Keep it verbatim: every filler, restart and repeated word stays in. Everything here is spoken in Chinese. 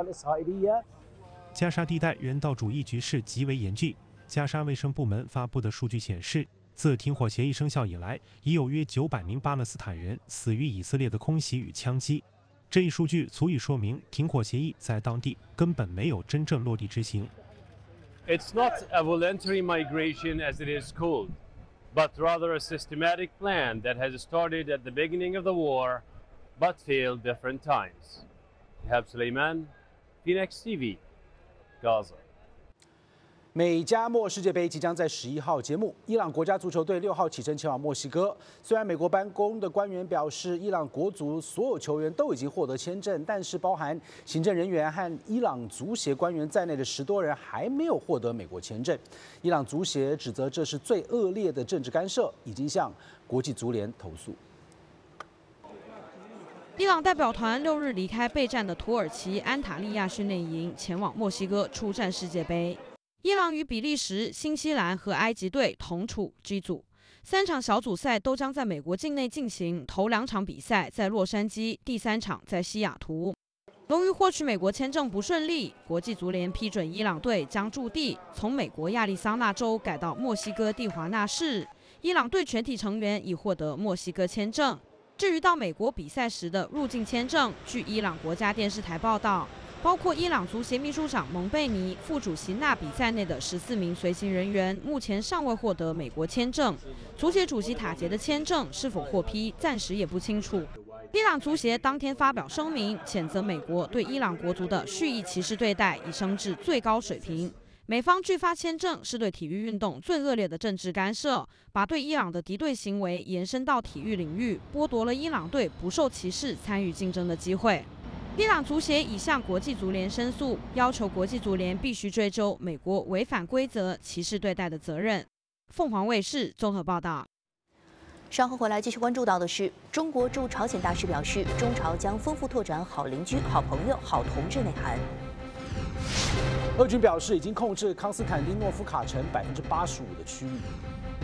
加沙地带人道主义局势极为严峻。加沙卫生部门发布的数据显示，自停火协议生效以来，已有约九百名巴勒斯坦人死于以色列的空袭与枪击。这一数据足以说明，停火协议在当地根本没有真正落地执行。 It's not a voluntary migration as it is called, but rather a systematic plan that has started at the beginning of the war, but failed different times. Ihab Suleiman, Phoenix T V, Gaza. 美加墨世界杯即将在十一号揭幕，伊朗国家足球队六号启程前往墨西哥。虽然美国白宫的官员表示，伊朗国足所有球员都已经获得签证，但是包含行政人员和伊朗足协官员在内的十多人还没有获得美国签证。伊朗足协指责这是最恶劣的政治干涉，已经向国际足联投诉。 伊朗代表团六日离开备战的土耳其安塔利亚训练营，前往墨西哥出战世界杯。伊朗与比利时、新西兰和埃及队同处 G 组，三场小组赛都将在美国境内进行，头两场比赛在洛杉矶，第三场在西雅图。由于获取美国签证不顺利，国际足联批准伊朗队将驻地从美国亚利桑那州改到墨西哥蒂华纳市。伊朗队全体成员已获得墨西哥签证。至于到美国比赛时的入境签证，据伊朗国家电视台报道，包括伊朗足协秘书长蒙贝尼、副主席纳比在内的十四名随行人员，目前尚未获得美国签证。足协主席塔杰的签证是否获批，暂时也不清楚。伊朗足协当天发表声明，谴责美国对伊朗国足的蓄意歧视对待已升至最高水平。美方拒发签证是对体育运动最恶劣的政治干涉，把对伊朗的敌对行为延伸到体育领域，剥夺了伊朗队不受歧视参与竞争的机会。伊朗足协已向国际足联申诉，要求国际足联必须追究美国违反规则、歧视对待的责任。凤凰卫视综合报道。 稍后回来继续关注到的是，中国驻朝鲜大使表示，中朝将丰富拓展好邻居、好朋友、好同志内涵。 俄军表示已经控制康斯坦丁诺夫卡城百分之八十五的区域。